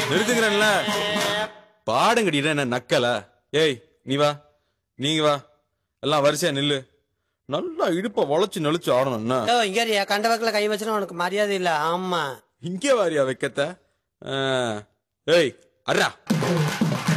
நிறுத்துக்கிறேன்ல. பாடம் கட்டிட்டு என்ன நக்கல? ஏய் நீ வா, நீங்க வா, எல்லாம் வரிசையா நில்லு. நல்லா இடுப்ப வளைச்சு நெளிச்சு ஆடணும்னா. இங்க கண்ட வக்கல கை வச்சுனா உனக்கு மரியாதை இல்ல. ஆமா இங்கே வாரியா வைக்கத்த. ஏய் அர்ரா.